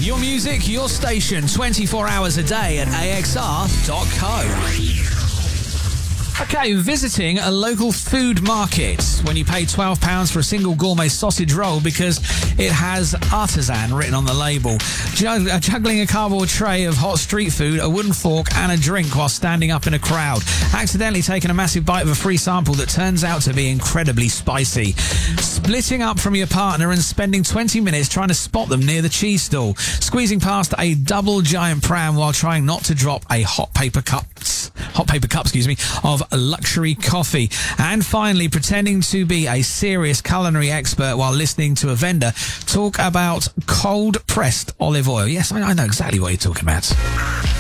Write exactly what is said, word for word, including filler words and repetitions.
Your music, your station, twenty-four hours a day at A X R dot co. Okay, visiting a local food market when you pay twelve pounds for a single gourmet sausage roll because it has artisan written on the label. Jug- juggling a cardboard tray of hot street food, a wooden fork and a drink while standing up in a crowd. Accidentally taking a massive bite of a free sample that turns out to be incredibly spicy. Splitting up from your partner and spending twenty minutes trying to spot them near the cheese stall. Squeezing past a double giant pram while trying not to drop a hot paper cups, hot paper cup, excuse me, of luxury coffee. And finally, pretending to be a serious culinary expert while listening to a vendor talk about cold pressed olive oil. Yes, I, I know exactly what you're talking about.